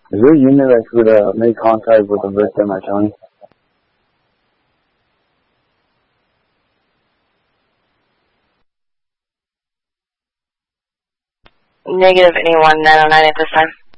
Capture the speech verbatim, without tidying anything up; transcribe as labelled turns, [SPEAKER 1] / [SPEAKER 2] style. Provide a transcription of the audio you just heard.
[SPEAKER 1] Is there a unit that could uh, make contact with the victim at County?
[SPEAKER 2] Negative anyone, nine oh nine at this time.